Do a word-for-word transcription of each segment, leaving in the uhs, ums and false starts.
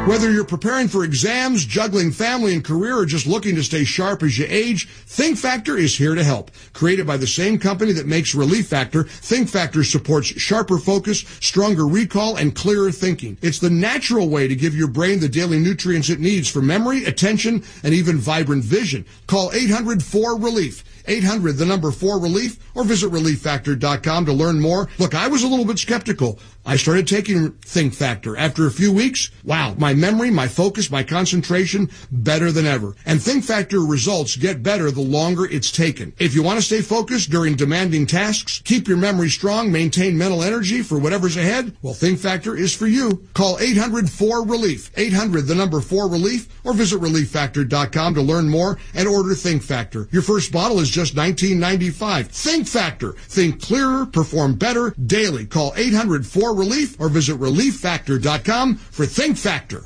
Whether you're preparing for exams, juggling family and career, or just looking to stay sharp as you age, Think Factor is here to help. Created by the same company that makes Relief Factor, Think Factor supports sharper focus, stronger recall, and clearer thinking. It's the natural way to give your brain the daily nutrients it needs for memory, attention, and even vibrant vision. Call eight hundred four relief. eight hundred, the number four relief, or visit relief factor dot com to learn more. Look, I was a little bit skeptical. I started taking Think Factor. After a few weeks, wow, my memory, my focus, my concentration, better than ever. And Think Factor results get better the longer it's taken. If you want to stay focused during demanding tasks, keep your memory strong, maintain mental energy for whatever's ahead, well, Think Factor is for you. Call eight hundred four relief. eight hundred, the number four relief, or visit relief factor dot com to learn more and order Think Factor. Your first bottle is just nineteen ninety-five. Think Factor. Think clearer, perform better daily. Call eight hundred four relief or visit relief factor dot com for Think Factor.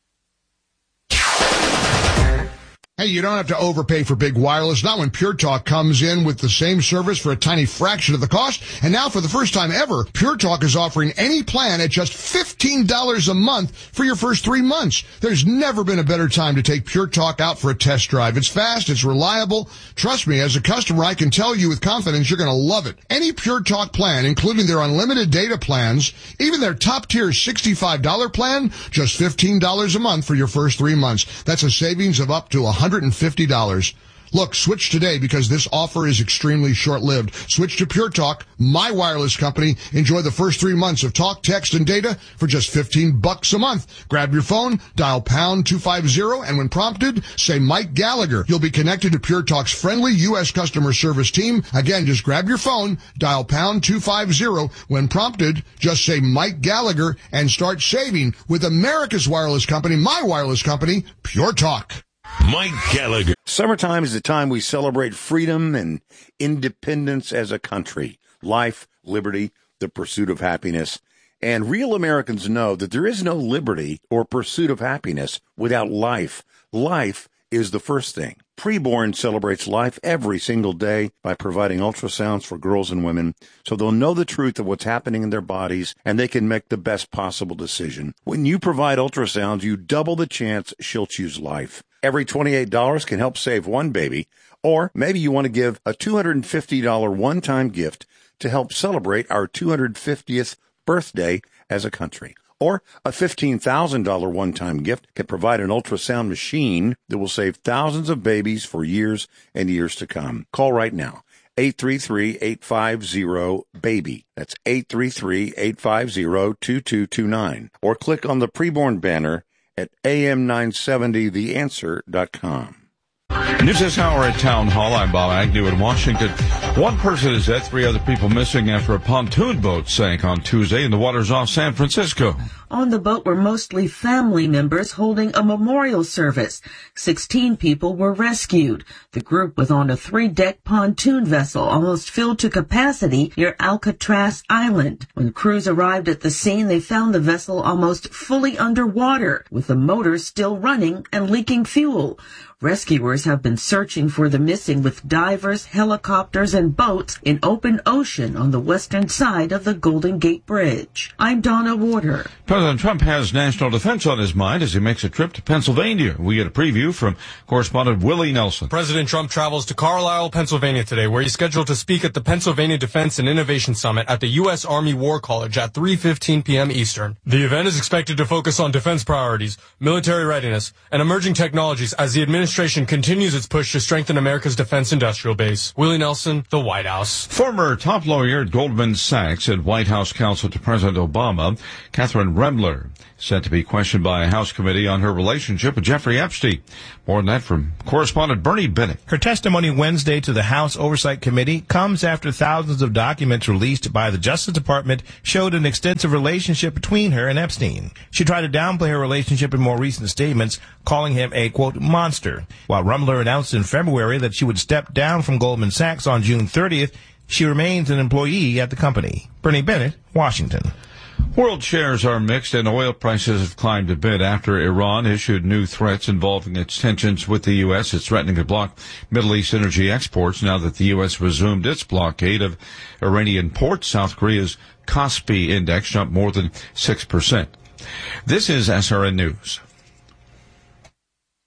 Hey, you don't have to overpay for big wireless, not when Pure Talk comes in with the same service for a tiny fraction of the cost. And now, for the first time ever, Pure Talk is offering any plan at just fifteen dollars a month for your first three months. There's never been a better time to take Pure Talk out for a test drive. It's fast, it's reliable. Trust me, as a customer, I can tell you with confidence you're going to love it. Any Pure Talk plan, including their unlimited data plans, even their top-tier sixty-five dollars plan, just fifteen dollars a month for your first three months. That's a savings of up to one hundred fifty dollars. Look, switch today because this offer is extremely short-lived. Switch to Pure Talk, my wireless company. Enjoy the first three months of talk, text, and data for just fifteen bucks a month. Grab your phone, dial pound two fifty, and when prompted, say Mike Gallagher. You'll be connected to Pure Talk's friendly U S customer service team. Again, just grab your phone, dial pound two fifty. When prompted, just say Mike Gallagher and start saving with America's wireless company, my wireless company, Pure Talk. Mike Gallagher. Summertime is the time we celebrate freedom and independence as a country. Life, liberty, the pursuit of happiness. And real Americans know that there is no liberty or pursuit of happiness without life. Life is the first thing. Preborn celebrates life every single day by providing ultrasounds for girls and women so they'll know the truth of what's happening in their bodies and they can make the best possible decision. When you provide ultrasounds, you double the chance she'll choose life. Every twenty-eight dollars can help save one baby, or maybe you want to give a two hundred fifty dollars one-time gift to help celebrate our two hundred fiftieth birthday as a country. Or a fifteen thousand dollars one-time gift can provide an ultrasound machine that will save thousands of babies for years and years to come. Call right now. eight three three, eight five zero, BABY. That's eight three three, eight five zero, two two two nine. Or click on the preborn banner at A M nine seventy the answer dot com. News this hour at Town Hall. I'm Bob Agnew in Washington. One person is dead, three other people missing after a pontoon boat sank on Tuesday in the waters off San Francisco. On the boat were mostly family members holding a memorial service. Sixteen people were rescued. The group was on a three-deck pontoon vessel almost filled to capacity near Alcatraz Island. When crews arrived at the scene, they found the vessel almost fully underwater, with the motor still running and leaking fuel. Rescuers have been searching for the missing with divers, helicopters, and boats in open ocean on the western side of the Golden Gate Bridge. I'm Donna Warder. President Trump has national defense on his mind as he makes a trip to Pennsylvania. We get a preview from correspondent Willie Nelson. President Trump travels to Carlisle, Pennsylvania today, where he's scheduled to speak at the Pennsylvania Defense and Innovation Summit at the U S Army War College at three fifteen p.m. Eastern. The event is expected to focus on defense priorities, military readiness, and emerging technologies as the administration continues its push to strengthen America's defense industrial base. Willie Nelson, the White House. Former top lawyer at Goldman Sachs and White House counsel to President Obama, Catherine Remler, set to be questioned by a House committee on her relationship with Jeffrey Epstein. More on that from correspondent Bernie Bennett. Her testimony Wednesday to the House Oversight Committee comes after thousands of documents released by the Justice Department showed an extensive relationship between her and Epstein. She tried to downplay her relationship in more recent statements, calling him a, quote, monster. While Rumler announced in February that she would step down from Goldman Sachs on June thirtieth, she remains an employee at the company. Bernie Bennett, Washington. World shares are mixed and oil prices have climbed a bit after Iran issued new threats involving its tensions with the U S. It's threatening to block Middle East energy exports now that the U S resumed its blockade of Iranian ports. South Korea's Kospi index jumped more than six percent. This is S R N News.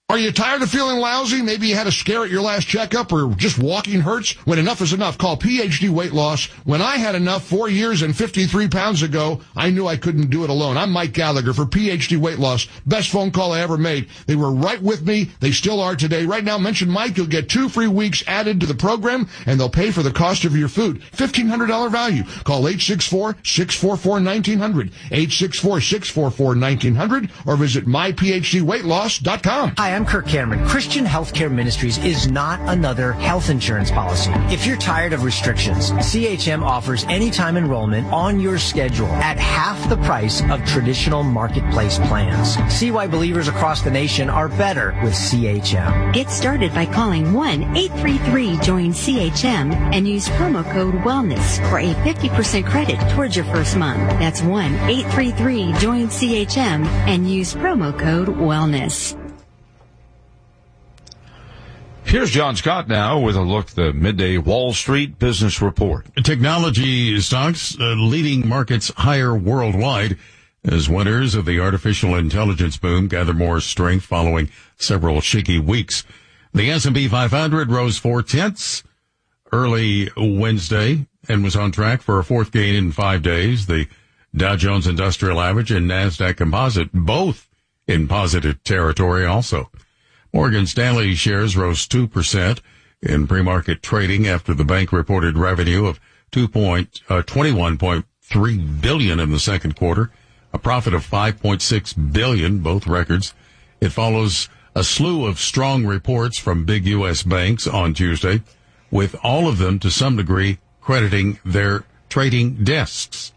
Are you tired of feeling lousy? Maybe you had a scare at your last checkup or just walking hurts? When enough is enough, call P H D Weight Loss. When I had enough four years and fifty-three pounds ago, I knew I couldn't do it alone. I'm Mike Gallagher for P H D Weight Loss. Best phone call I ever made. They were right with me. They still are today. Right now, mention Mike. You'll get two free weeks added to the program, and they'll pay for the cost of your food. fifteen hundred dollars value. Call eight six four, six four four, one nine zero zero, eight six four, six four four, one nine zero zero, or visit my p h d weight loss dot com. Hi, I'm Kirk Cameron. Christian Healthcare Ministries is not another health insurance policy. If you're tired of restrictions, C H M offers anytime enrollment on your schedule at half the price of traditional marketplace plans. See why believers across the nation are better with C H M. Get started by calling one eight three three join C H M and use promo code WELLNESS for a fifty percent credit towards your first month. That's one eight three three join C H M and use promo code WELLNESS. Here's John Scott now with a look at the midday Wall Street Business Report. Technology stocks uh, leading markets higher worldwide as winners of the artificial intelligence boom gather more strength following several shaky weeks. The S and P five hundred rose four tenths early Wednesday and was on track for a fourth gain in five days. The Dow Jones Industrial Average and NASDAQ Composite both in positive territory also. Morgan Stanley shares rose two percent in pre-market trading after the bank reported revenue of two point, uh, twenty-one point three billion dollars in the second quarter, a profit of five point six billion dollars, both records. It follows a slew of strong reports from big U S banks on Tuesday, with all of them to some degree crediting their trading desks.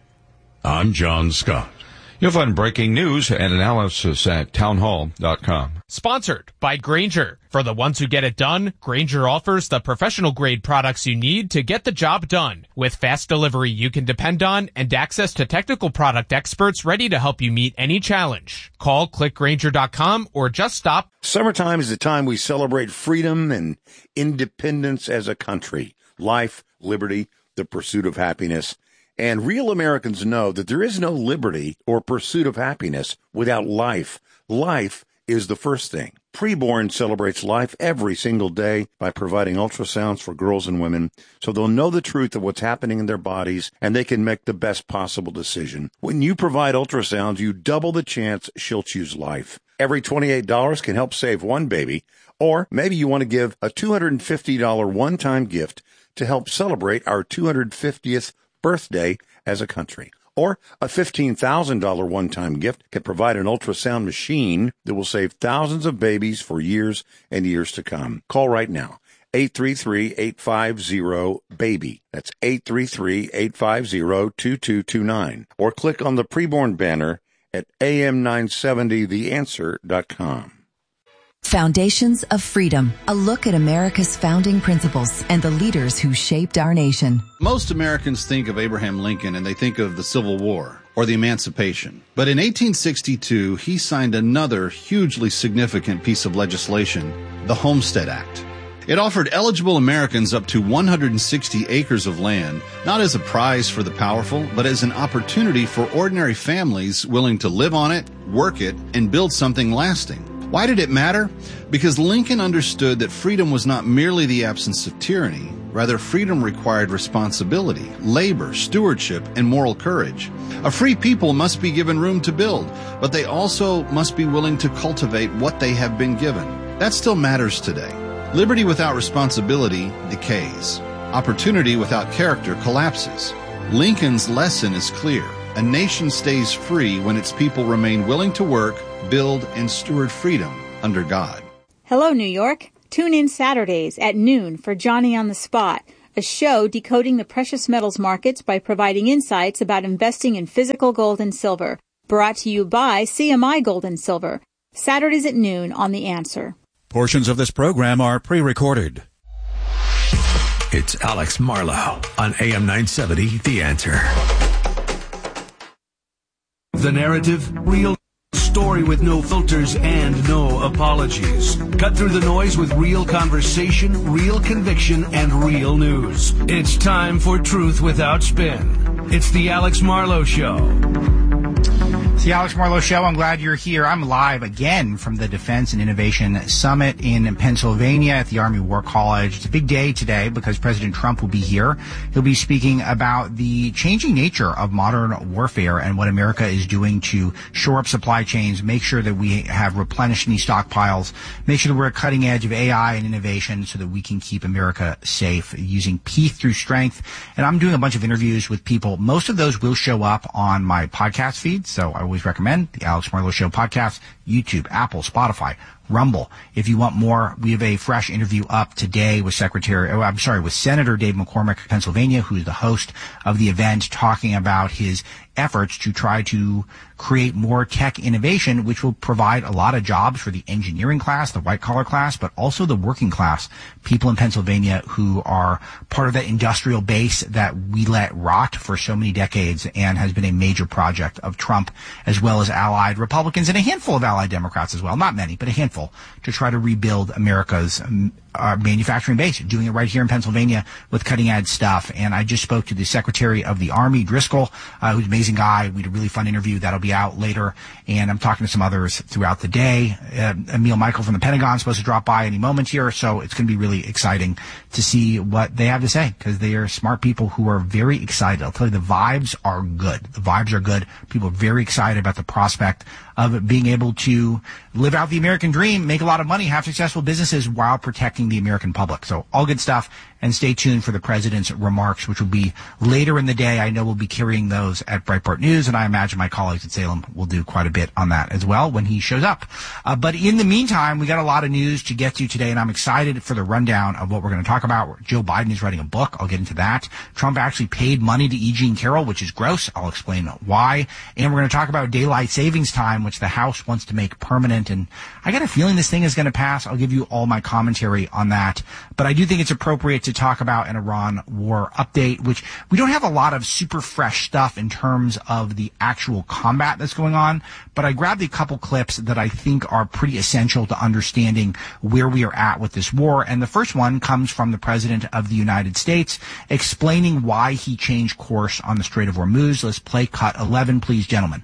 I'm John Scott. You'll find breaking news and analysis at townhall dot com. Sponsored by Grainger. For the ones who get it done, Grainger offers the professional-grade products you need to get the job done. With fast delivery you can depend on and access to technical product experts ready to help you meet any challenge. Call click grainger dot com or just stop. Summertime is the time we celebrate freedom and independence as a country. Life, liberty, the pursuit of happiness. And real Americans know that there is no liberty or pursuit of happiness without life. Life is the first thing. Preborn celebrates life every single day by providing ultrasounds for girls and women so they'll know the truth of what's happening in their bodies and they can make the best possible decision. When you provide ultrasounds, you double the chance she'll choose life. Every twenty-eight dollars can help save one baby, or maybe you want to give a two hundred fifty dollars one-time gift to help celebrate our two hundred fiftieth birthday as a country. Or a fifteen thousand dollars one-time gift can provide an ultrasound machine that will save thousands of babies for years and years to come. Call right now. eight three three, eight five zero, BABY. That's eight three three, eight five zero, two two two nine. Or click on the preborn banner at A M nine seventy the answer dot com. Foundations of Freedom, a look at America's founding principles and the leaders who shaped our nation. Most Americans think of Abraham Lincoln and they think of the Civil War or the Emancipation. But in eighteen sixty-two, he signed another hugely significant piece of legislation, the Homestead Act. It offered eligible Americans up to one hundred sixty acres of land, not as a prize for the powerful, but as an opportunity for ordinary families willing to live on it, work it, and build something lasting. Why did it matter? Because Lincoln understood that freedom was not merely the absence of tyranny. Rather, freedom required responsibility, labor, stewardship, and moral courage. A free people must be given room to build, but they also must be willing to cultivate what they have been given. That still matters today. Liberty without responsibility decays. Opportunity without character collapses. Lincoln's lesson is clear. A nation stays free when its people remain willing to work, build, and steward freedom under God. Hello, New York. Tune in Saturdays at noon for Johnny on the Spot, a show decoding the precious metals markets by providing insights about investing in physical gold and silver. Brought to you by C M I Gold and Silver. Saturdays at noon on The Answer. Portions of this program are pre-recorded. It's Alex Marlowe on A M nine seventy, The Answer. The narrative, real story with no filters and no apologies. Cut through the noise with real conversation, real conviction, and real news. It's time for Truth Without Spin. It's the Alex Marlowe Show. It's the Alex Marlowe Show. I'm glad you're here. I'm live again from the Defense and Innovation Summit in Pennsylvania at the Army War College. It's a big day today because President Trump will be here. He'll be speaking about the changing nature of modern warfare and what America is doing to shore up supply chains, make sure that we have replenished these stockpiles, make sure that we're at cutting edge of A I and innovation so that we can keep America safe using peace through strength. And I'm doing a bunch of interviews with people. Most of those will show up on my podcast feed, so I always recommend the Alex Marlowe Show podcast, YouTube, Apple, Spotify, Rumble. If you want more, we have a fresh interview up today with Secretary, oh, I'm sorry, with Senator Dave McCormick of Pennsylvania, who is the host of the event, talking about his efforts to try to create more tech innovation, which will provide a lot of jobs for the engineering class, the white-collar class, but also the working class people in Pennsylvania who are part of that industrial base that we let rot for so many decades and has been a major project of Trump, as well as allied Republicans and a handful of allied Democrats as well. Not many, but a handful, to try to rebuild America's um, uh, manufacturing base, doing it right here in Pennsylvania with cutting-edge stuff. And I just spoke to the Secretary of the Army, Driscoll, uh, who's an amazing guy. We had a really fun interview. That'll be out later. And I'm talking to some others throughout the day. Uh, Emil Michael from the Pentagon is supposed to drop by any moment here, so it's going to be really exciting to see what they have to say, because they are smart people who are very excited. I'll tell you, the vibes are good. The vibes are good. People are very excited about the prospect of being able to live out the American dream, make a lot of money, have successful businesses while protecting the American public. So all good stuff. And stay tuned for the president's remarks, which will be later in the day. I know we'll be carrying those at Breitbart News, and I imagine my colleagues at Salem will do quite a bit on that as well when he shows up. Uh, but in the meantime, we got a lot of news to get to today, and I'm excited for the rundown of what we're going to talk about. Joe Biden is writing a book. I'll get into that. Trump actually paid money to E. Jean Carroll, which is gross. I'll explain why. And we're going to talk about daylight savings time, which the House wants to make permanent. And I got a feeling this thing is going to pass. I'll give you all my commentary on that. But I do think it's appropriate to talk about an Iran war update, which we don't have a lot of super fresh stuff in terms of the actual combat that's going on. But I grabbed a couple clips that I think are pretty essential to understanding where we are at with this war. And the first one comes from the President of the United States explaining why he changed course on the Strait of Hormuz. Let's play cut eleven, please, gentlemen.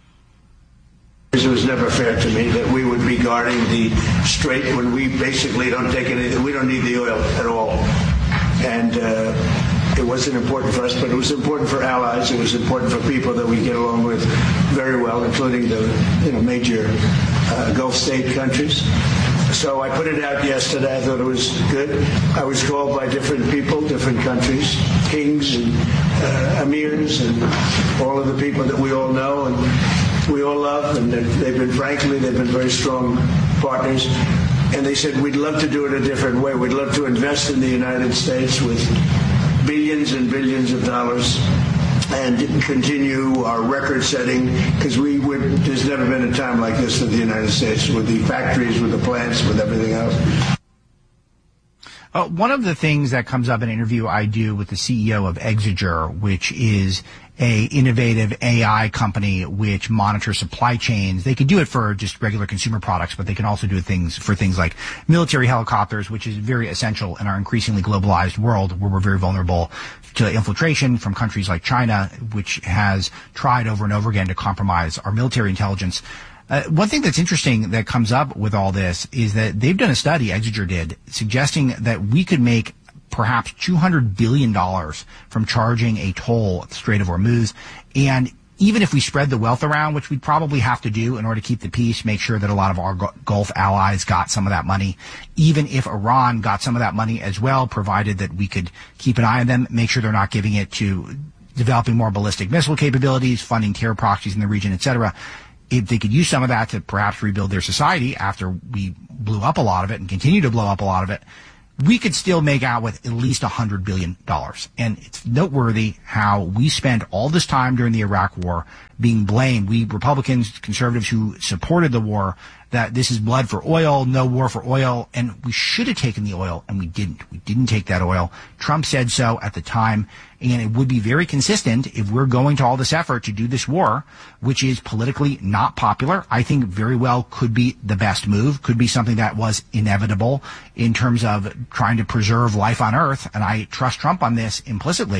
It was never fair to me that we would be guarding the strait when we basically don't take any, we don't need the oil at all. And uh, it wasn't important for us, but it was important for allies. It was important for people that we get along with very well, including the you know, major uh, Gulf state countries. So I put it out yesterday. I thought it was good. I was called by different people, different countries, kings and uh, emirs and all of the people that we all know and we all love, and they've been, frankly, they've been very strong partners. And they said, we'd love to do it a different way. We'd love to invest in the United States with billions and billions of dollars and continue our record setting, because we would, there's never been a time like this in the United States with the factories, with the plants, with everything else. Uh, one of the things that comes up in an interview I do with the C E O of Exeger, which is a innovative A I company which monitors supply chains. They can do it for just regular consumer products, but they can also do things for things like military helicopters, which is very essential in our increasingly globalized world where we're very vulnerable to infiltration from countries like China, which has tried over and over again to compromise our military intelligence. Uh, one thing that's interesting that comes up with all this is that they've done a study, Exeger did, suggesting that we could make perhaps two hundred billion dollars from charging a toll at the Strait of Hormuz. And even if we spread the wealth around, which we'd probably have to do in order to keep the peace, make sure that a lot of our Gulf allies got some of that money, even if Iran got some of that money as well, provided that we could keep an eye on them, make sure they're not giving it to developing more ballistic missile capabilities, funding terror proxies in the region, et cetera. If they could use some of that to perhaps rebuild their society after we blew up a lot of it and continue to blow up a lot of it, we could still make out with at least one hundred billion dollars. And it's noteworthy how we spent all this time during the Iraq War being blamed, we Republicans, conservatives who supported the war, that this is blood for oil, no war for oil, and we should have taken the oil, and we didn't. We didn't take that oil. Trump said so at the time, and it would be very consistent if we're going to all this effort to do this war, which is politically not popular. I think very well could be the best move, could be something that was inevitable in terms of trying to preserve life on Earth, and I trust Trump on this implicitly.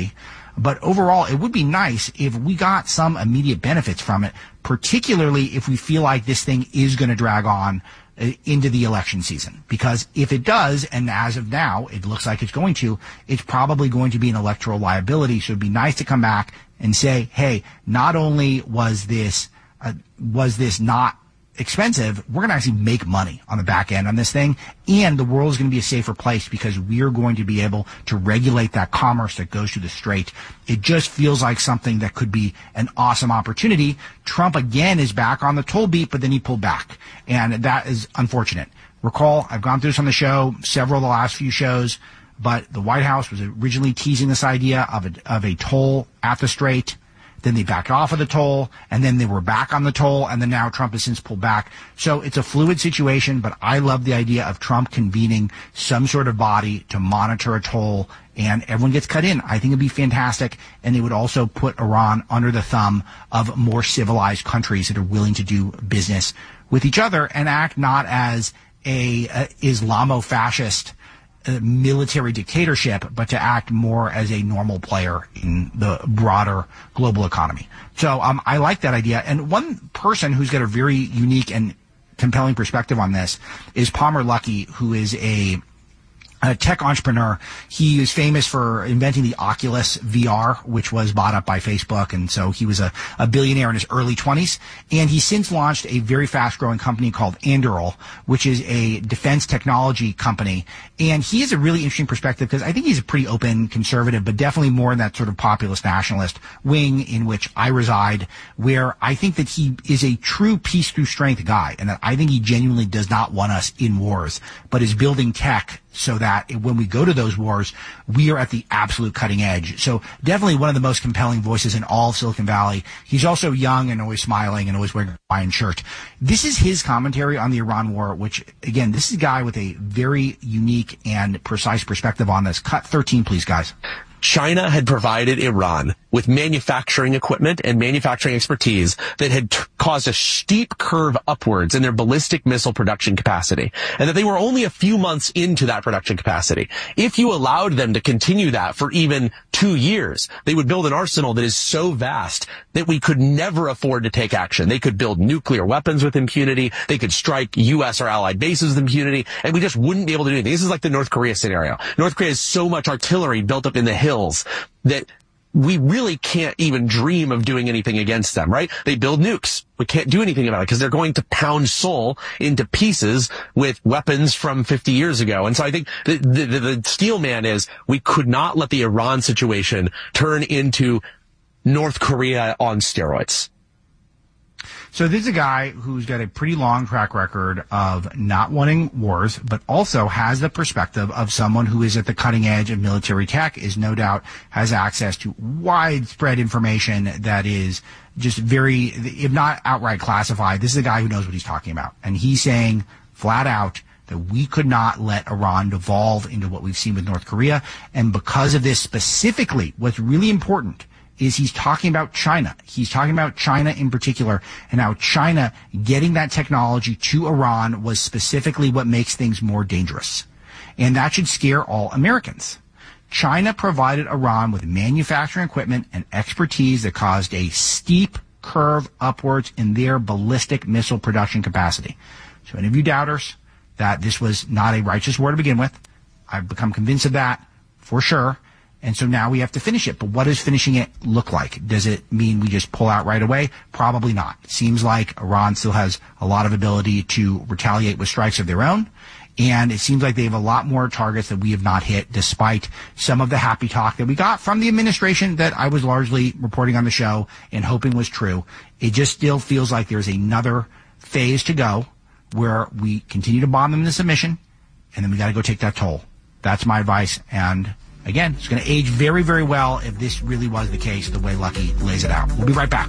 But overall, it would be nice if we got some immediate benefits from it, particularly if we feel like this thing is going to drag on uh, into the election season. Because if it does, and as of now, it looks like it's going to, it's probably going to be an electoral liability. So it'd be nice to come back and say, hey, not only was this, uh, was this not expensive, we're going to actually make money on the back end on this thing, and the world is going to be a safer place because we're going to be able to regulate that commerce that goes through the strait. It just feels like something that could be an awesome opportunity. Trump again is back on the toll beat, but then he pulled back, and that is unfortunate. Recall, I've gone through this on the show, several of the last few shows, but the White House was originally teasing this idea of a, of a toll at the strait. Then they backed off of the toll, and then they were back on the toll, and then now Trump has since pulled back. So it's a fluid situation, but I love the idea of Trump convening some sort of body to monitor a toll, and everyone gets cut in. I think it'd be fantastic, and it would also put Iran under the thumb of more civilized countries that are willing to do business with each other and act not as a, a Islamo-fascist Uh, military dictatorship, but to act more as a normal player in the broader global economy. So um, I like that idea. And one person who's got a very unique and compelling perspective on this is Palmer Luckey, who is a a tech entrepreneur. He is famous for inventing the Oculus V R, which was bought up by Facebook. And so he was a, a billionaire in his early twenties. And he's since launched a very fast growing company called Anduril, which is a defense technology company. And he has a really interesting perspective because I think he's a pretty open conservative, but definitely more in that sort of populist nationalist wing in which I reside, where I think that he is a true peace through strength guy. And that I think he genuinely does not want us in wars, but is building tech so that when we go to those wars, we are at the absolute cutting edge. So definitely one of the most compelling voices in all of Silicon Valley. He's also young and always smiling and always wearing a Hawaiian shirt. This is his commentary on the Iran war, which, again, this is a guy with a very unique and precise perspective on this. Cut thirteen, please, guys. China had provided Iran with manufacturing equipment and manufacturing expertise that had t- caused a steep curve upwards in their ballistic missile production capacity, and that they were only a few months into that production capacity. If you allowed them to continue that for even two years, they would build an arsenal that is so vast that we could never afford to take action. They could build nuclear weapons with impunity. They could strike U S or allied bases with impunity, and we just wouldn't be able to do anything. This is like the North Korea scenario. North Korea has so much artillery built up in the hills that we really can't even dream of doing anything against them, right? They build nukes. We can't do anything about it because they're going to pound Seoul into pieces with weapons from fifty years ago. And so I think the, the, the steel man is we could not let the Iran situation turn into North Korea on steroids. So this is a guy who's got a pretty long track record of not wanting wars, but also has the perspective of someone who is at the cutting edge of military tech, is no doubt has access to widespread information that is just very, if not outright classified. This is a guy who knows what he's talking about. And he's saying flat out that we could not let Iran devolve into what we've seen with North Korea. And because of this specifically, what's really important is he's talking about China. He's talking about China in particular, and how China getting that technology to Iran was specifically what makes things more dangerous. And that should scare all Americans. China provided Iran with manufacturing equipment and expertise that caused a steep curve upwards in their ballistic missile production capacity. So any of you doubters that this was not a righteous war to begin with, I've become convinced of that for sure. And so now we have to finish it. But what does finishing it look like? Does it mean we just pull out right away? Probably not. It seems like Iran still has a lot of ability to retaliate with strikes of their own. And it seems like they have a lot more targets that we have not hit, despite some of the happy talk that we got from the administration that I was largely reporting on the show and hoping was true. It just still feels like there's another phase to go where we continue to bomb them into submission, and then we got to go take that toll. That's my advice. And again, it's going to age very, very well if this really was the case, the way Luckey lays it out. We'll be right back.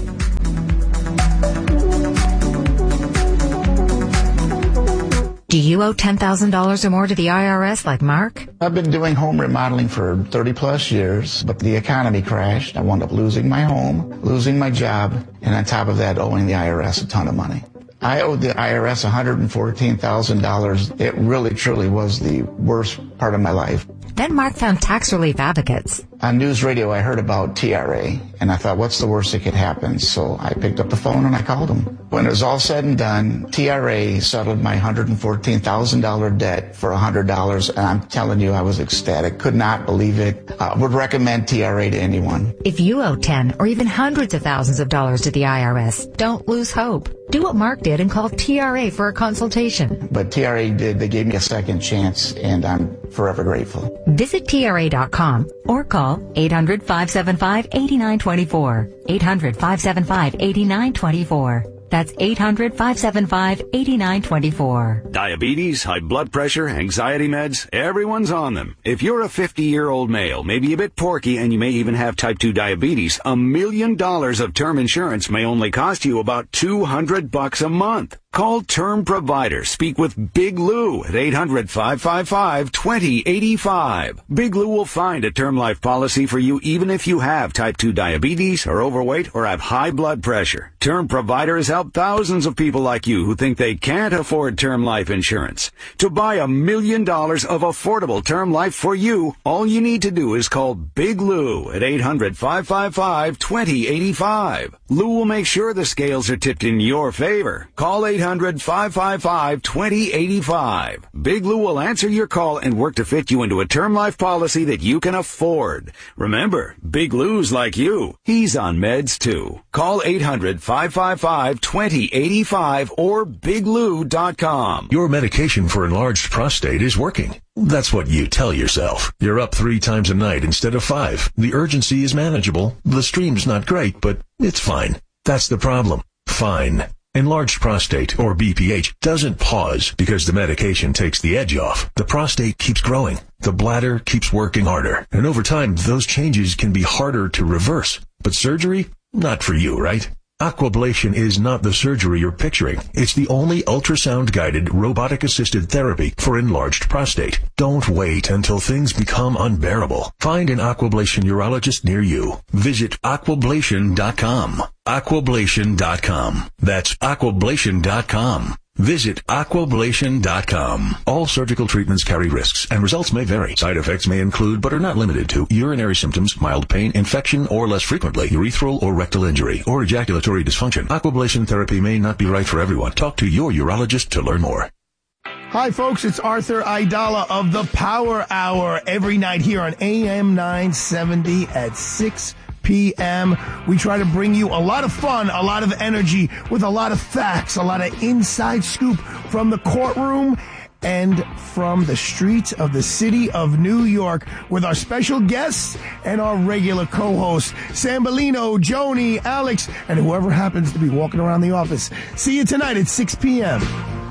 Do you owe ten thousand dollars or more to the I R S like Mark? I've been doing home remodeling for thirty plus years, but the economy crashed. I wound up losing my home, losing my job, and on top of that, owing the I R S a ton of money. I owed the I R S one hundred fourteen thousand dollars. It really, truly was the worst part of my life. Then Mark found Tax Relief Advocates. On news radio, I heard about T R A, and I thought, what's the worst that could happen? So I picked up the phone and I called them. When it was all said and done, T R A settled my one hundred fourteen thousand dollars debt for one hundred dollars, and I'm telling you, I was ecstatic. Could not believe it. Uh, would recommend T R A to anyone. If you owe ten or even hundreds of thousands of dollars to the I R S, don't lose hope. Do what Mark did and call T R A for a consultation. But T R A did. They gave me a second chance, and I'm forever grateful. Visit T R A dot com or call eight hundred, five seven five, eight nine two four. eight hundred, five seven five, eight nine two four. That's eight hundred, five seven five, eight nine two four. Diabetes, high blood pressure, anxiety meds, everyone's on them. If you're a fifty-year-old male, maybe a bit porky, and you may even have type two diabetes, a million dollars of term insurance may only cost you about two hundred bucks a month. Call Term Provider. Speak with Big Lou at eight hundred, five five five, two zero eight five. Big Lou will find a term life policy for you even if you have type two diabetes, are overweight, or have high blood pressure. Term Provider has helped thousands of people like you who think they can't afford term life insurance. To buy a million dollars of affordable term life for you, all you need to do is call Big Lou at eight hundred, five five five, two zero eight five. Lou will make sure the scales are tipped in your favor. Call eight hundred, five five five, two zero eight five. Big Lou will answer your call and work to fit you into a term life policy that you can afford. Remember, Big Lou's like you. He's on meds too. Call eight hundred, five five five, two zero eight five or big lou dot com. Your medication for enlarged prostate is working. That's what you tell yourself. You're up three times a night instead of five. The urgency is manageable. The stream's not great, but it's fine. That's the problem. Fine. Enlarged prostate, or B P H, doesn't pause because the medication takes the edge off. The prostate keeps growing. The bladder keeps working harder. And over time, those changes can be harder to reverse. But surgery? Not for you, right? Aquablation is not the surgery you're picturing. It's the only ultrasound-guided, robotic-assisted therapy for enlarged prostate. Don't wait until things become unbearable. Find an Aquablation urologist near you. Visit aquablation dot com. aquablation dot com. That's aquablation dot com. Visit aquablation dot com. All surgical treatments carry risks, and results may vary. Side effects may include, but are not limited to, urinary symptoms, mild pain, infection, or less frequently, urethral or rectal injury, or ejaculatory dysfunction. Aquablation therapy may not be right for everyone. Talk to your urologist to learn more. Hi, folks. It's Arthur Aidala of the Power Hour every night here on A M nine seventy at six p.m. We try to bring you a lot of fun, a lot of energy, with a lot of facts, a lot of inside scoop from the courtroom and from the streets of the city of New York with our special guests and our regular co-hosts, Sam Bellino, Joni, Alex, and whoever happens to be walking around the office. See you tonight at six p.m.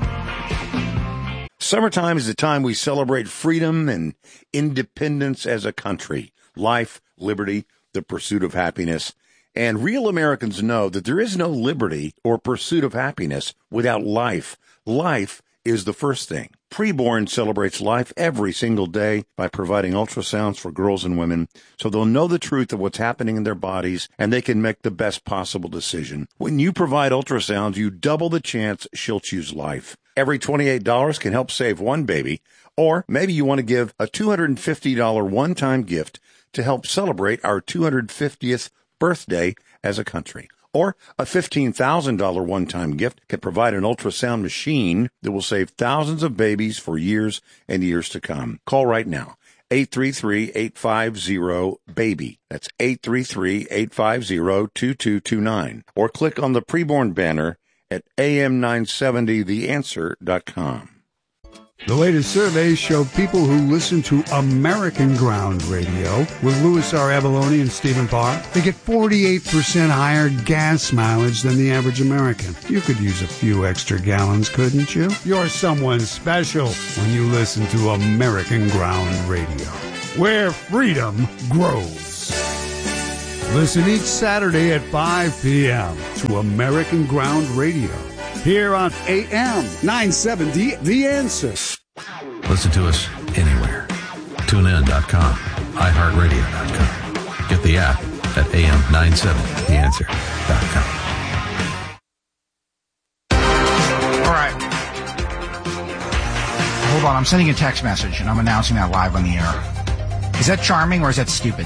Summertime is the time we celebrate freedom and independence as a country, life, liberty, the pursuit of happiness. And real Americans know that there is no liberty or pursuit of happiness without life. Life is the first thing. Preborn celebrates life every single day by providing ultrasounds for girls and women so they'll know the truth of what's happening in their bodies and they can make the best possible decision. When you provide ultrasounds, you double the chance she'll choose life. Every twenty-eight dollars can help save one baby, or maybe you want to give a two hundred fifty dollars one-time gift to help celebrate our two hundred fiftieth birthday as a country. Or a fifteen thousand dollars one-time gift can provide an ultrasound machine that will save thousands of babies for years and years to come. Call right now, eight three three, eight five zero, BABY. That's eight three three, eight five zero, two two two nine. Or click on the preborn banner at A M nine seventy the answer dot com. The latest surveys show people who listen to American Ground Radio with Louis R. Abalone and Stephen Parr, they get forty-eight percent higher gas mileage than the average American. You could use a few extra gallons, couldn't you? You're someone special when you listen to American Ground Radio, where freedom grows. Listen each Saturday at five p.m. to American Ground Radio, here on A M nine seventy The Answer. Listen to us anywhere. tune in dot com, i heart radio dot com. Get the app at A M nine seventy the answer dot com. All right. Hold on. I'm sending a text message, and I'm announcing that live on the air. Is that charming or is that stupid?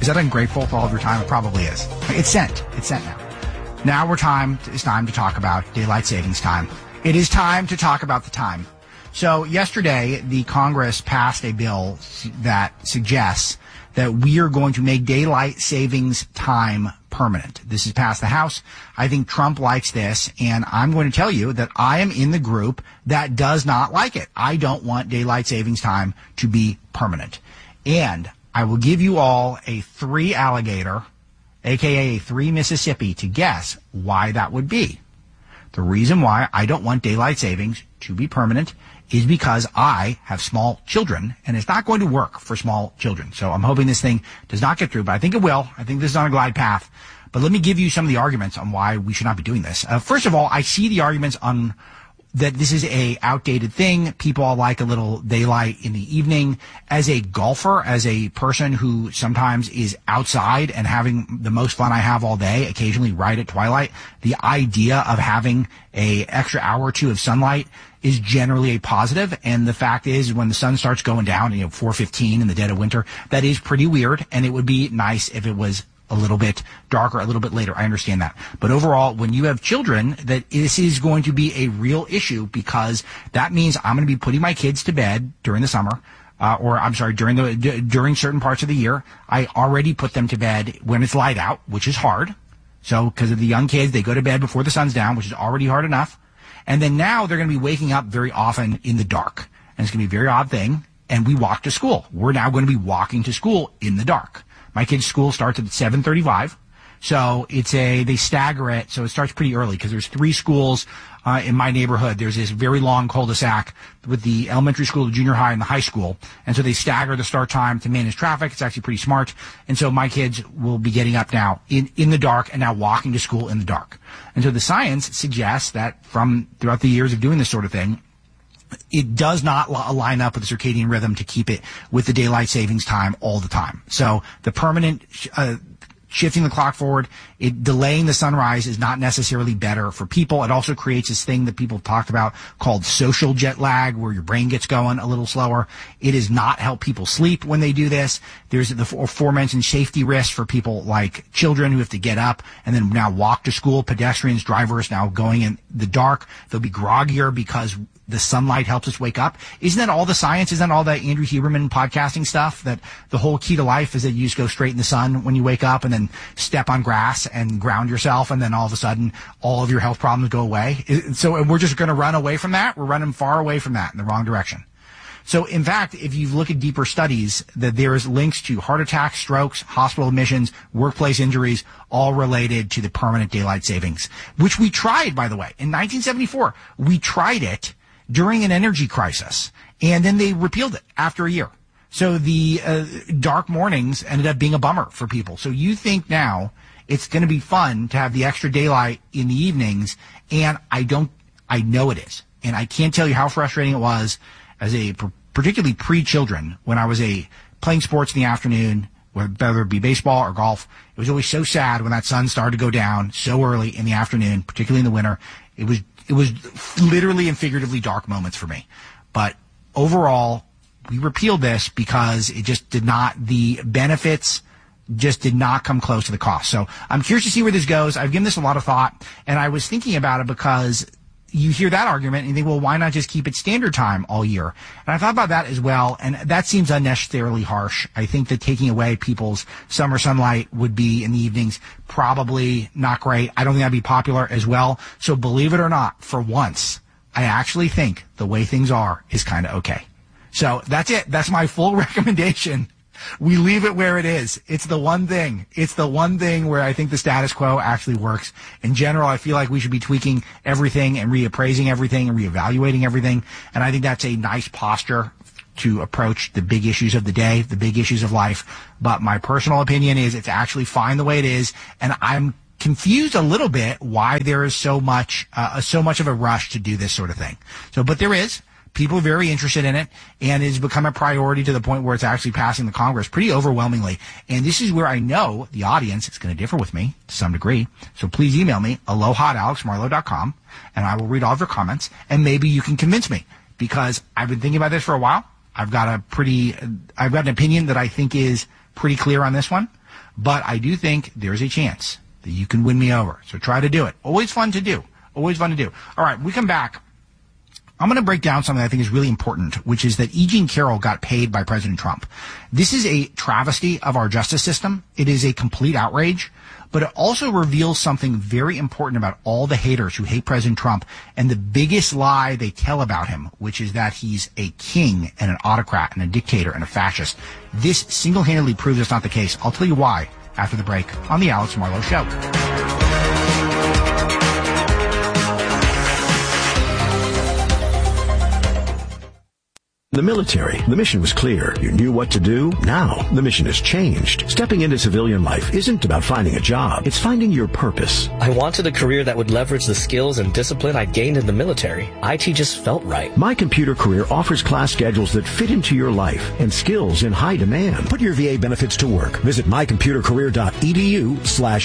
Is that ungrateful for all of your time? It probably is. It's sent. It's sent now. Now we're time. To, it's time to talk about daylight savings time. It is time to talk about the time. So yesterday, the Congress passed a bill that suggests that we are going to make daylight savings time permanent. This is passed the House. I think Trump likes this, and I'm going to tell you that I am in the group that does not like it. I don't want daylight savings time to be permanent. And I will give you all a three alligator, aka a three Mississippi, to guess why that would be. The reason why I don't want daylight savings to be permanent is because I have small children, and it's not going to work for small children. So I'm hoping this thing does not get through, but I think it will. I think this is on a glide path. But let me give you some of the arguments on why we should not be doing this. Uh, first of all, I see the arguments on that this is a outdated thing. People all like a little daylight in the evening. As a golfer, as a person who sometimes is outside and having the most fun I have all day, occasionally right at twilight, the idea of having a extra hour or two of sunlight is generally a positive. And the fact is, when the sun starts going down, you know, four fifteen in the dead of winter, that is pretty weird. And it would be nice if it was a little bit darker, a little bit later. I understand that. But overall, when you have children, that this is going to be a real issue, because that means I'm going to be putting my kids to bed during the summer. Uh, or I'm sorry, during the d- during certain parts of the year. I already put them to bed when it's light out, which is hard. So because of the young kids, they go to bed before the sun's down, which is already hard enough. And then now they're going to be waking up very often in the dark. And it's going to be a very odd thing. And we walk to school. We're now going to be walking to school in the dark. My kids' school starts at seven thirty-five. So it's a, they stagger it. So it starts pretty early because there's three schools uh, in my neighborhood. There's this very long cul-de-sac with the elementary school, the junior high, and the high school. And so they stagger the start time to manage traffic. It's actually pretty smart. And so my kids will be getting up now in, in the dark and now walking to school in the dark. And so the science suggests that from throughout the years of doing this sort of thing, it does not line up with the circadian rhythm to keep it with the daylight savings time all the time. So the permanent uh, shifting the clock forward, it delaying the sunrise is not necessarily better for people. It also creates this thing that people have talked about called social jet lag, where your brain gets going a little slower. It does not help people sleep when they do this. There's the aforementioned safety risks for people like children who have to get up and then now walk to school, pedestrians, drivers now going in the dark. They'll be groggier because the sunlight helps us wake up. Isn't that all the science? Isn't that all that Andrew Huberman podcasting stuff? That the whole key to life is that you just go straight in the sun when you wake up and then step on grass and ground yourself, and then all of a sudden all of your health problems go away. So we're just going to run away from that? We're running far away from that in the wrong direction. So in fact, if you look at deeper studies, that there is links to heart attacks, strokes, hospital admissions, workplace injuries, all related to the permanent daylight savings, which we tried, by the way. In nineteen seventy-four, we tried it during an energy crisis, and then they repealed it after a year. So the uh, dark mornings ended up being a bummer for people. So you think now it's going to be fun to have the extra daylight in the evenings, and I don't, I know it is. And I can't tell you how frustrating it was as a, particularly pre-children, when I was a playing sports in the afternoon, whether it be baseball or golf. It was always so sad when that sun started to go down so early in the afternoon, particularly in the winter. It was It was literally and figuratively dark moments for me. But overall, we repealed this because it just did not, the benefits just did not come close to the cost. So I'm curious to see where this goes. I've given this a lot of thought, and I was thinking about it because you hear that argument and you think, well, why not just keep it standard time all year? And I thought about that as well, and that seems unnecessarily harsh. I think that taking away people's summer sunlight would be in the evenings probably not great. I don't think that'd be popular as well. So believe it or not, for once, I actually think the way things are is kind of okay. So that's it. That's my full recommendation. We leave it where it is. It's the one thing. It's the one thing where I think the status quo actually works. In general, I feel like we should be tweaking everything and reappraising everything and reevaluating everything. And I think that's a nice posture to approach the big issues of the day, the big issues of life. But my personal opinion is it's actually fine the way it is. And I'm confused a little bit why there is so much, uh, so much of a rush to do this sort of thing. So, but there is. People are very interested in it, and it's become a priority to the point where it's actually passing the Congress pretty overwhelmingly. And this is where I know the audience is going to differ with me to some degree. So please email me, aloha at alex marlow dot com, and I will read all of your comments, and maybe you can convince me, because I've been thinking about this for a while. I've got a pretty, I've got an opinion that I think is pretty clear on this one. But I do think there's a chance that you can win me over. So try to do it. Always fun to do. Always fun to do. All right, we come back. I'm going to break down something I think is really important, which is that E. Jean Carroll got paid by President Trump. This is a travesty of our justice system. It is a complete outrage, but it also reveals something very important about all the haters who hate President Trump and the biggest lie they tell about him, which is that he's a king and an autocrat and a dictator and a fascist. This single-handedly proves it's not the case. I'll tell you why after the break on the Alex Marlowe Show. The military, the mission was clear. You knew what to do. Now, the mission has changed. Stepping into civilian life isn't about finding a job. It's finding your purpose. I wanted a career that would leverage the skills and discipline I gained in the military. I T just felt right. My Computer Career offers class schedules that fit into your life and skills in high demand. Put your V A benefits to work. Visit mycomputercareer.edu slash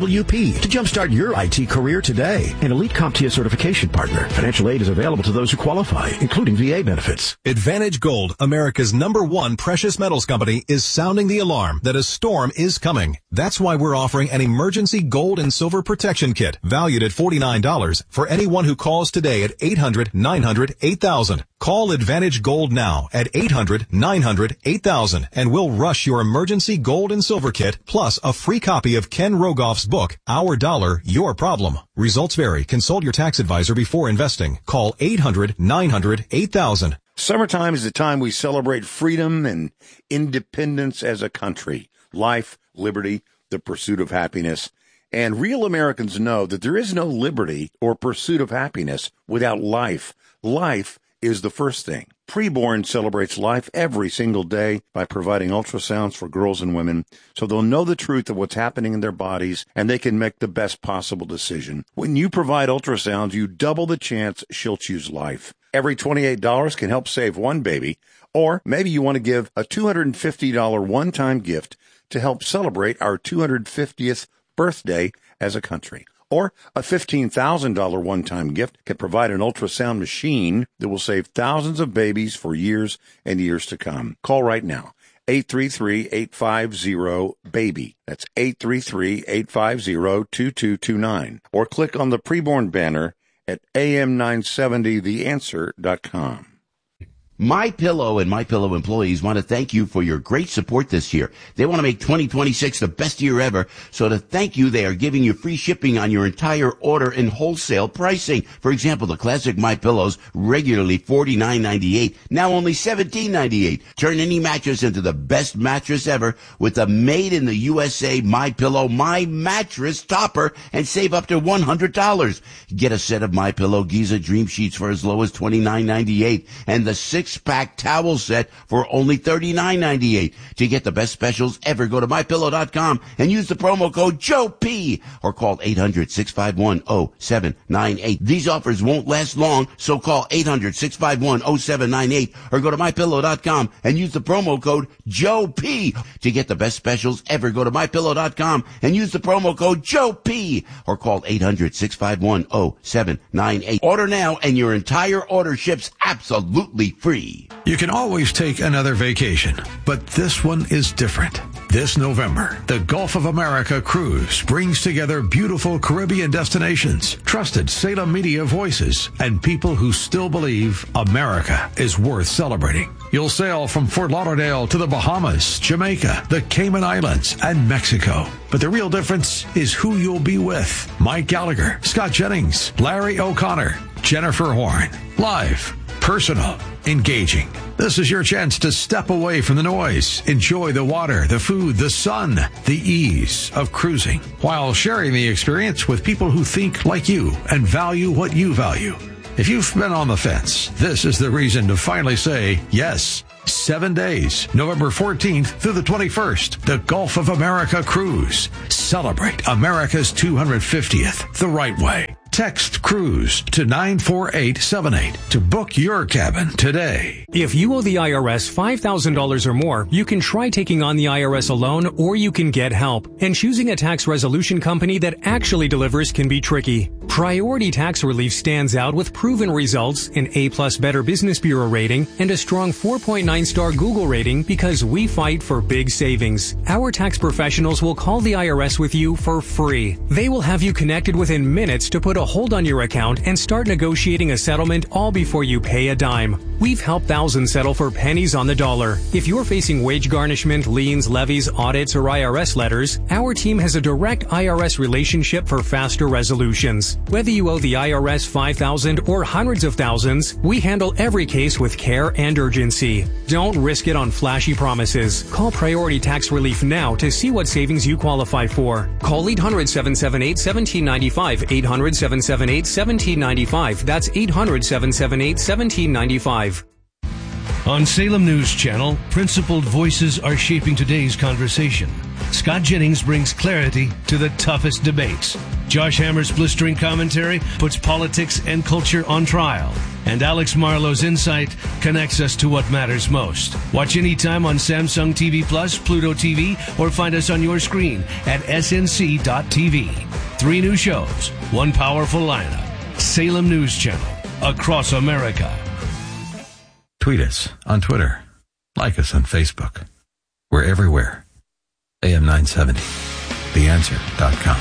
CWP to jumpstart your I T career today. An Elite CompTIA certification partner. Financial aid is available to those who qualify, including V A benefits. Advantage Gold, America's number one precious metals company, is sounding the alarm that a storm is coming. That's why we're offering an emergency gold and silver protection kit valued at forty-nine dollars for anyone who calls today at eight hundred, nine hundred, eight thousand. Call Advantage Gold now at eight hundred, nine hundred, eight thousand and we'll rush your emergency gold and silver kit plus a free copy of Ken Rogoff's book, Our Dollar, Your Problem. Results vary. Consult your tax advisor before investing. Call eight hundred, nine hundred, eight thousand. Summertime is the time we celebrate freedom and independence as a country, life, liberty, the pursuit of happiness. And real Americans know that there is no liberty or pursuit of happiness without life. Life is the first thing. Preborn celebrates life every single day by providing ultrasounds for girls and women so they'll know the truth of what's happening in their bodies and they can make the best possible decision. When you provide ultrasounds, you double the chance she'll choose life. Every twenty-eight dollars can help save one baby, or maybe you want to give a two hundred fifty dollars one-time gift to help celebrate our two hundred fiftieth birthday as a country. Or a fifteen thousand dollars one-time gift can provide an ultrasound machine that will save thousands of babies for years and years to come. Call right now. eight three three, eight five zero, BABY. That's eight three three, eight five zero, two two two nine. Or click on the preborn banner at A M nine seventy the answer dot com. MyPillow and MyPillow employees want to thank you for your great support this year. They want to make twenty twenty-six the best year ever. So to thank you, they are giving you free shipping on your entire order in wholesale pricing. For example, the classic MyPillows, regularly forty-nine ninety-eight, now only seventeen ninety-eight. Turn any mattress into the best mattress ever with the made in the U S A MyPillow My Mattress Topper and save up to one hundred dollars. Get a set of MyPillow Giza Dream Sheets for as low as twenty-nine ninety-eight and the six Six-pack towel set for only thirty-nine ninety-eight. To get the best specials ever, go to my pillow dot com and use the promo code Joe P or call eight hundred, six five one, zero seven nine eight. These offers won't last long, so call eight hundred, six five one, zero seven nine eight or go to my pillow dot com and use the promo code Joe P. To get the best specials ever, go to my pillow dot com and use the promo code Joe P or call eight hundred, six five one, zero seven nine eight. Order now and your entire order ships absolutely free. You can always take another vacation, but this one is different. This November, the Gulf of America Cruise brings together beautiful Caribbean destinations, trusted Salem media voices, and people who still believe America is worth celebrating. You'll sail from Fort Lauderdale to the Bahamas, Jamaica, the Cayman Islands, and Mexico. But the real difference is who you'll be with. Mike Gallagher, Scott Jennings, Larry O'Connor, Jennifer Horn. Live, personal, engaging. This is your chance to step away from the noise, enjoy the water, the food, the sun, the ease of cruising, while sharing the experience with people who think like you and value what you value. If you've been on the fence, this is the reason to finally say yes. Seven days, November fourteenth through the twenty-first, the Gulf of America Cruise. Celebrate America's two hundred fiftieth the right way. Text CRUISE to nine four eight seven eight to book your cabin today. If you owe the I R S five thousand dollars or more, you can try taking on the I R S alone, or you can get help. And choosing a tax resolution company that actually delivers can be tricky. Priority Tax Relief stands out with proven results, an A-plus Better Business Bureau rating, and a strong four point nine star Google rating because we fight for big savings. Our tax professionals will call the I R S with you for free. They will have you connected within minutes to put a hold on your account and start negotiating a settlement all before you pay a dime. We've helped thousands settle for pennies on the dollar. If you're facing wage garnishment, liens, levies, audits, or I R S letters, our team has a direct I R S relationship for faster resolutions. Whether you owe the I R S five thousand dollars or hundreds of thousands, we handle every case with care and urgency. Don't risk it on flashy promises. Call Priority Tax Relief now to see what savings you qualify for. Call eight hundred, seven seven eight, one seven nine five, eight hundred, seven seven eight, one seven nine five. That's eight hundred, seven seven eight, one seven nine five. On Salem News Channel, principled voices are shaping today's conversation. Scott Jennings brings clarity to the toughest debates. Josh Hammer's blistering commentary puts politics and culture on trial. And Alex Marlowe's insight connects us to what matters most. Watch anytime on Samsung T V Plus, Pluto T V, or find us on your screen at S N C dot T V. Three new shows, one powerful lineup. Salem News Channel, across America. Tweet us on Twitter. Like us on Facebook. We're everywhere. A M nine seventy, the answer dot com.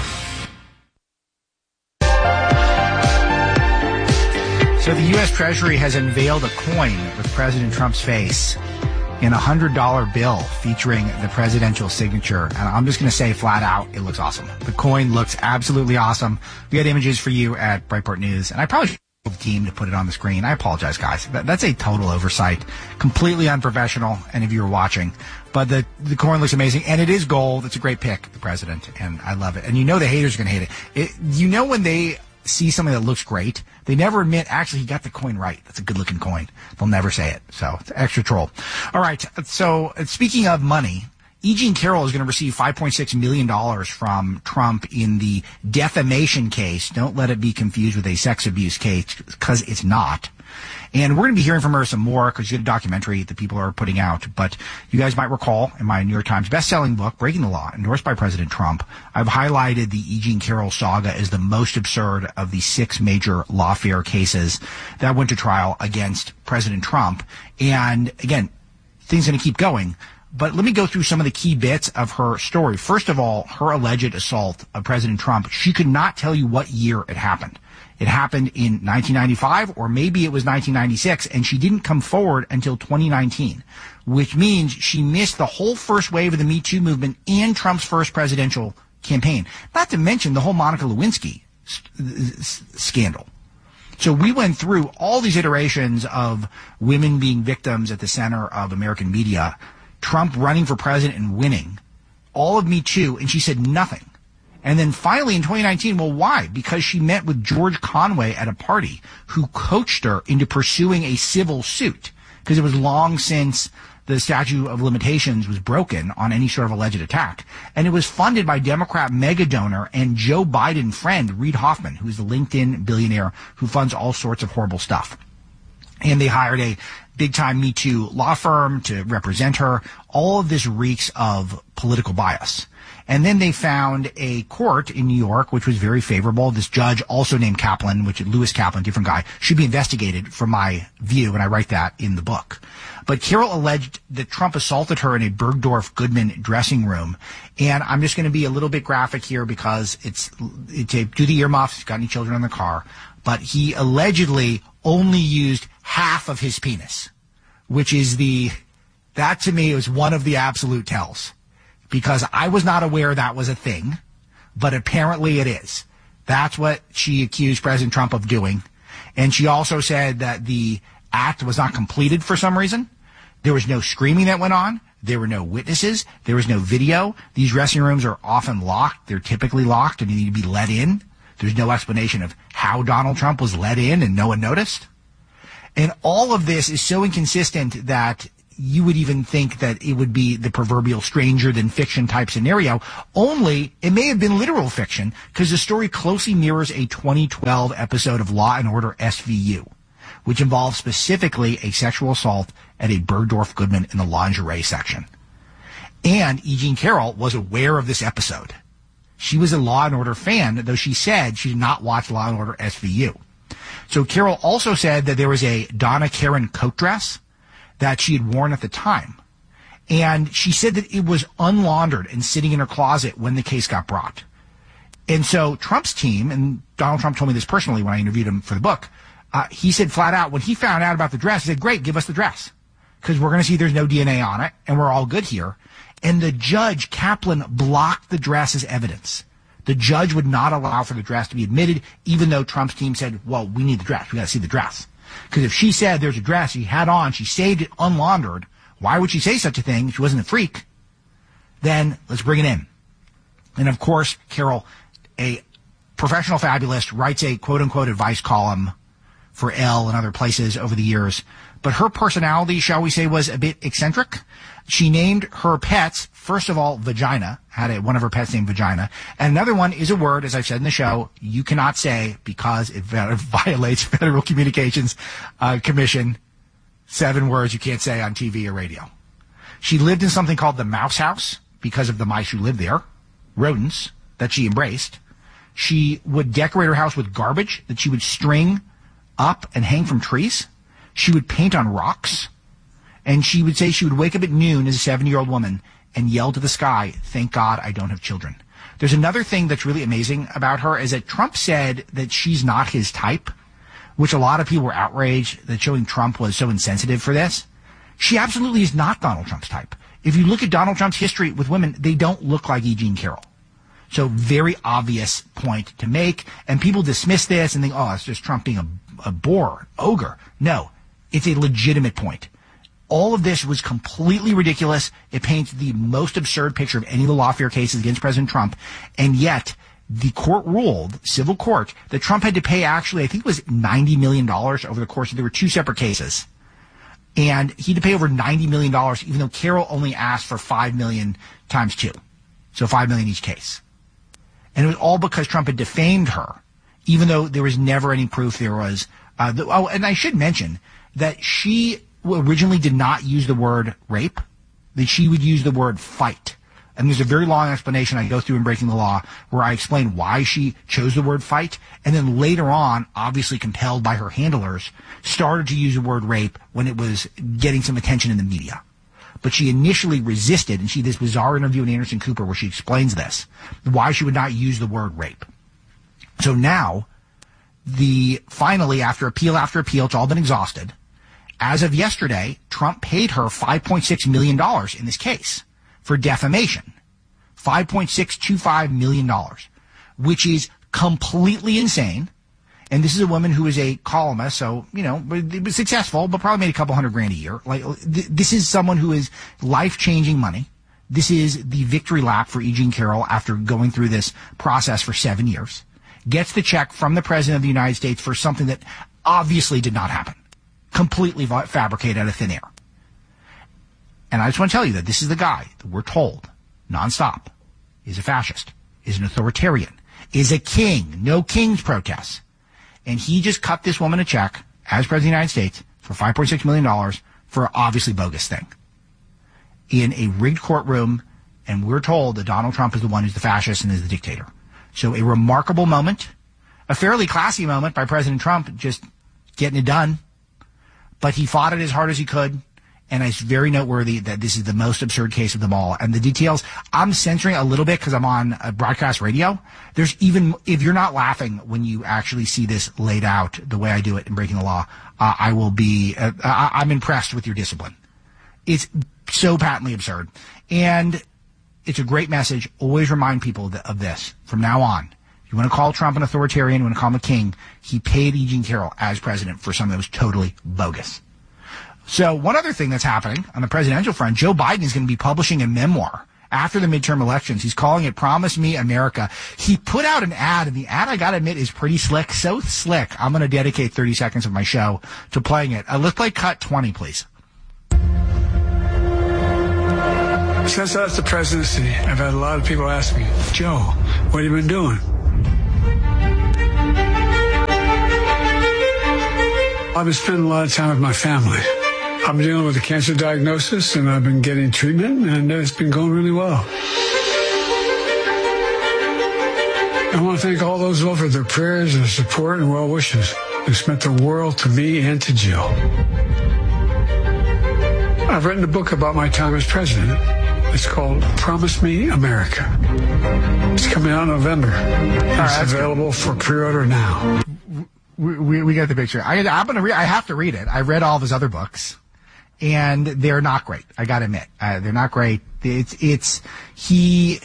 So the U S Treasury has unveiled a coin with President Trump's face in a one hundred dollar bill featuring the presidential signature. And I'm just going to say flat out, it looks awesome. The coin looks absolutely awesome. We had images for you at Breitbart News, and I probably should have the team to put it on the screen. I apologize, guys. That, that's a total oversight. Completely unprofessional, any of you are watching. But the, the coin looks amazing, and it is gold. It's a great pick, the president, and I love it. And you know the haters are going to hate it. it. You know when they see something that looks great, they never admit, actually, he got the coin right. That's a good-looking coin. They'll never say it. So it's extra troll. All right, so speaking of money, E. Jean Carroll is going to receive five point six million dollars from Trump in the defamation case. Don't let it be confused with a sex abuse case, because it's not. And we're going to be hearing from her some more because she did a documentary that people are putting out. But you guys might recall in my New York Times best-selling book, Breaking the Law, endorsed by President Trump, I've highlighted the E. Jean Carroll saga as the most absurd of the six major lawfare cases that went to trial against President Trump. And again, things are going to keep going. But let me go through some of the key bits of her story. First of all, her alleged assault of President Trump. She could not tell you what year it happened. It happened in nineteen ninety-five, or maybe it was nineteen ninety-six, and she didn't come forward until twenty nineteen, which means she missed the whole first wave of the Me Too movement and Trump's first presidential campaign. Not to mention the whole Monica Lewinsky scandal. So we went through all these iterations of women being victims at the center of American media, Trump running for president and winning, all of Me Too, and she said nothing. And then finally in twenty nineteen, well, why? Because she met with George Conway at a party who coached her into pursuing a civil suit because it was long since the statute of limitations was broken on any sort of alleged attack. And it was funded by Democrat mega donor and Joe Biden friend Reid Hoffman, who's the LinkedIn billionaire who funds all sorts of horrible stuff. And they hired a big-time Me Too law firm to represent her. All of this reeks of political bias. And then they found a court in New York, which was very favorable. This judge, also named Kaplan, which is Lewis Kaplan, different guy, should be investigated from my view, and I write that in the book. But Carroll alleged that Trump assaulted her in a Bergdorf Goodman dressing room. And I'm just going to be a little bit graphic here because it's, it's a, do the earmuffs, got any children in the car. But he allegedly only used half of his penis, which is the, that to me was one of the absolute tells. Because I was not aware that was a thing, but apparently it is. That's what she accused President Trump of doing. And she also said that the act was not completed for some reason. There was no screaming that went on. There were no witnesses. There was no video. These dressing rooms are often locked. They're typically locked and you need to be let in. There's no explanation of how Donald Trump was let in and no one noticed. And all of this is so inconsistent that you would even think that it would be the proverbial stranger than fiction type scenario. Only it may have been literal fiction because the story closely mirrors a twenty twelve episode of Law and Order S V U, which involves specifically a sexual assault at a Bergdorf Goodman in the lingerie section. And E. Jean Carroll was aware of this episode. She was a Law and Order fan, though she said she did not watch Law and Order S V U. So Carol also said that there was a Donna Karan coat dress that she had worn at the time. And she said that it was unlaundered and sitting in her closet when the case got brought. And so Trump's team, and Donald Trump told me this personally when I interviewed him for the book, uh, he said flat out, when he found out about the dress, he said, great, give us the dress. Because we're going to see there's no D N A on it, and we're all good here. And the judge, Kaplan, blocked the dress as evidence. The judge would not allow for the dress to be admitted, even though Trump's team said, well, we need the dress. We got to see the dress. Because if she said there's a dress she had on, she saved it unlaundered, why would she say such a thing if she wasn't a freak? Then let's bring it in. And of course, Carol, a professional fabulist, writes a quote-unquote advice column for Elle and other places over the years. But her personality, shall we say, was a bit eccentric. She named her pets, first of all, Vagina, had a, one of her pets named Vagina. And another one is a word, as I've said in the show, you cannot say because it violates Federal Communications uh, Commission. Seven words you can't say on T V or radio. She lived in something called the Mouse House because of the mice who lived there, rodents that she embraced. She would decorate her house with garbage that she would string up and hang from trees. She would paint on rocks. And she would say she would wake up at noon as a seventy-year-old woman and yell to the sky, thank God I don't have children. There's another thing that's really amazing about her is that Trump said that she's not his type, which a lot of people were outraged that showing Trump was so insensitive for this. She absolutely is not Donald Trump's type. If you look at Donald Trump's history with women, they don't look like E. Jean Carroll. So very obvious point to make. And people dismiss this and think, oh, it's just Trump being a, a bore, ogre. No, it's a legitimate point. All of this was completely ridiculous. It paints the most absurd picture of any of the lawfare cases against President Trump. And yet the court ruled, civil court, that Trump had to pay actually, I think it was ninety million dollars over the course of, there were two separate cases. And he had to pay over ninety million dollars, even though Carroll only asked for five million dollars times two. So five million dollars each case. And it was all because Trump had defamed her, even though there was never any proof there was. Uh, the, oh, and I should mention that she originally did not use the word rape, that she would use the word fight. And there's a very long explanation I go through in Breaking the Law where I explain why she chose the word fight. And then later on, obviously compelled by her handlers, started to use the word rape when it was getting some attention in the media. But she initially resisted, and she did this bizarre interview with Anderson Cooper where she explains this, why she would not use the word rape. So now, the finally, after appeal after appeal, it's all been exhausted. As of yesterday, Trump paid her five point six million dollars in this case for defamation. five point six two five million dollars, which is completely insane. And this is a woman who is a columnist, so, you know, was successful, but probably made a couple hundred grand a year. Like, th- this is someone who is life-changing money. This is the victory lap for E. Jean Carroll after going through this process for seven years. Gets the check from the President of the United States for something that obviously did not happen. Completely fabricated out of thin air. And I just want to tell you that this is the guy that we're told, nonstop, is a fascist, is an authoritarian, is a king, no king's protests. And he just cut this woman a check, as President of the United States, for five point six million dollars for an obviously bogus thing. In a rigged courtroom, and we're told that Donald Trump is the one who's the fascist and is the dictator. So a remarkable moment, a fairly classy moment by President Trump, just getting it done. But he fought it as hard as he could, and it's very noteworthy that this is the most absurd case of them all. And the details, I'm censoring a little bit because I'm on a broadcast radio. There's even, if you're not laughing when you actually see this laid out the way I do it in Breaking the Law, uh, I will be, uh, I, I'm impressed with your discipline. It's so patently absurd. And it's a great message. Always remind people of this from now on. If you want to call Trump an authoritarian, you want to call him a king, he paid E. Jean Carroll as president for something that was totally bogus. So one other thing that's happening on the presidential front, Joe Biden is going to be publishing a memoir after the midterm elections. He's calling it Promise Me America. He put out an ad, and the ad, I got to admit, is pretty slick. So slick, I'm going to dedicate thirty seconds of my show to playing it. Uh, let's play cut twenty, please. Since I left the presidency, I've had a lot of people ask me, Joe, what have you been doing? I've been spending a lot of time with my family. I've been dealing with a cancer diagnosis, and I've been getting treatment, and it's been going really well. I want to thank all those who offered their prayers and support and well wishes. It's meant the world to me and to Jill. I've written a book about my time as president. It's called Promise Me America. It's coming out in November. It's available for pre-order now. We, we, we get the picture. I, I'm gonna re- I have to read it. I read all of his other books, and they're not great. I gotta admit, uh, they're not great. It's it's he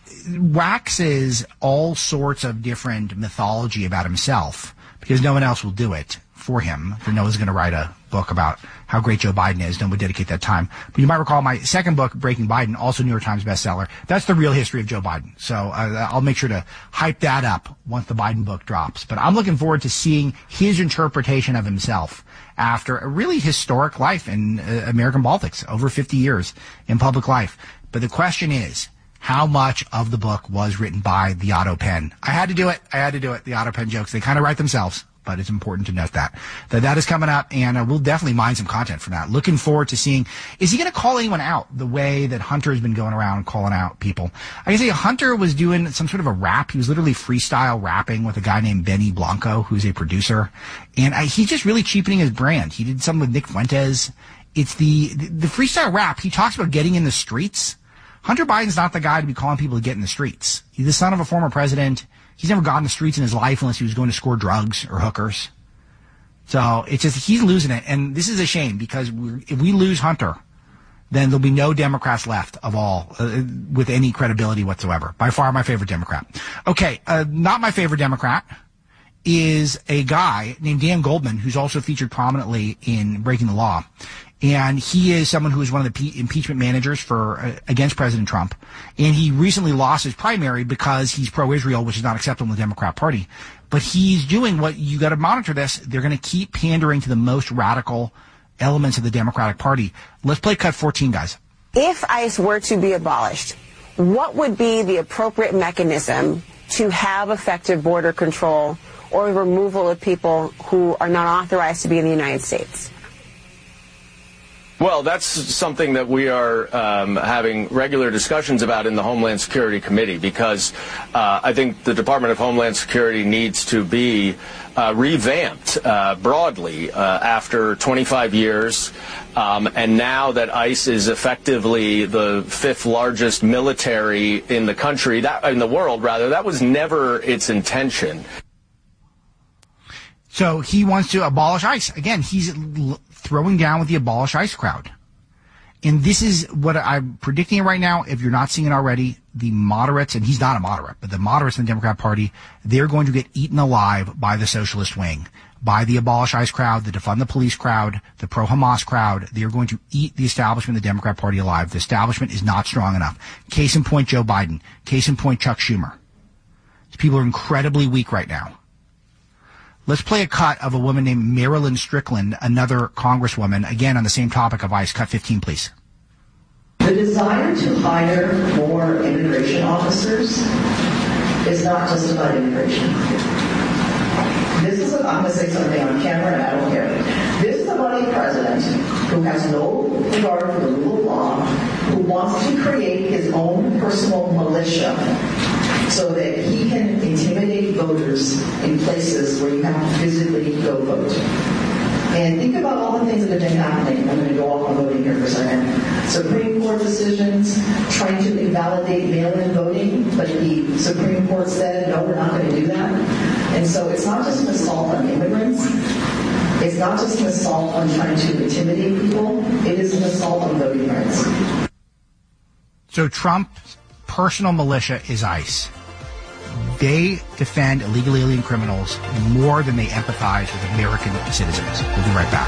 waxes all sorts of different mythology about himself because no one else will do it for him. No one's going to write a book about how great Joe Biden is. No one would dedicate that time. But you might recall my second book, Breaking Biden, also New York Times bestseller. That's the real history of Joe Biden. So uh, I'll make sure to hype that up once the Biden book drops. But I'm looking forward to seeing his interpretation of himself after a really historic life in uh, American politics, over fifty years in public life. But the question is, how much of the book was written by the Otto pen? I had to do it. I had to do it. The Otto pen jokes, they kind of write themselves. But it's important to note that. That that is coming up, and uh, we'll definitely mine some content from that. Looking forward to seeing, is he going to call anyone out the way that Hunter has been going around calling out people? I can say Hunter was doing some sort of a rap. He was literally freestyle rapping with a guy named Benny Blanco, who's a producer. And I, he's just really cheapening his brand. He did something with Nick Fuentes. It's the, the, the freestyle rap. He talks about getting in the streets. Hunter Biden's not the guy to be calling people to get in the streets. He's the son of a former president. He's never gone to the streets in his life unless he was going to score drugs or hookers. So it's just, he's losing it. And this is a shame because we're, if we lose Hunter, then there'll be no Democrats left of all uh, with any credibility whatsoever. By far my favorite Democrat. Okay, uh, not my favorite Democrat is a guy named Dan Goldman, who's also featured prominently in Breaking the Law. And he is someone who is one of the pe- impeachment managers for uh, against President Trump. And he recently lost his primary because he's pro-Israel, which is not acceptable in the Democrat Party. But he's doing what you got to monitor this. They're going to keep pandering to the most radical elements of the Democratic Party. Let's play cut fourteen, guys. If ICE were to be abolished, what would be the appropriate mechanism to have effective border control or removal of people who are not authorized to be in the United States? Well, that's something that we are um, having regular discussions about in the Homeland Security Committee because uh, I think the Department of Homeland Security needs to be uh, revamped uh, broadly uh, after twenty-five years. Um, and now that ICE is effectively the fifth largest military in the country, that in the world, rather, that was never its intention. So he wants to abolish ICE. Again, he's l- throwing down with the abolish ICE crowd. And this is what I'm predicting right now. If you're not seeing it already, the moderates, and he's not a moderate, but the moderates in the Democrat Party, they're going to get eaten alive by the socialist wing, by the abolish ICE crowd, the defund the police crowd, the pro-Hamas crowd. They are going to eat the establishment of the Democrat Party alive. The establishment is not strong enough. Case in point, Joe Biden. Case in point, Chuck Schumer. These people are incredibly weak right now. Let's play a cut of a woman named Marilyn Strickland, another congresswoman, again on the same topic of ICE. Cut fifteen, please. The desire to hire more immigration officers is not just about immigration. This is, a, I'm going to say something on camera and I don't care. This is about a president who has no regard for the rule of law, who wants to create his own personal militia so that he can intimidate voters in places where you have to physically go vote. And think about all the things that have been happening. I'm going to go off on voting here for a second. Supreme Court decisions, trying to invalidate mail-in voting, but the Supreme Court said, no, we're not going to do that. And so it's not just an assault on immigrants. It's not just an assault on trying to intimidate people. It is an assault on voting rights. So Trump's personal militia is ICE. They defend illegal alien criminals more than they empathize with American citizens. We'll be right back.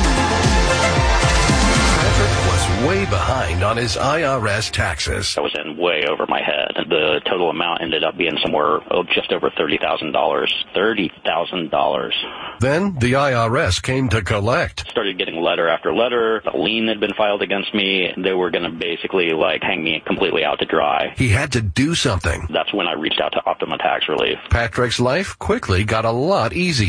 Patrick was way behind on his I R S taxes. I was in way over my head. The total amount ended up being somewhere oh, just over thirty thousand dollars. thirty thousand dollars. Then the I R S came to collect. Started getting letter after letter. A lien had been filed against me. They were going to basically like hang me completely out to dry. He had to do something. That's when I reached out to Optima Tax Relief. Patrick's life quickly got a lot easier.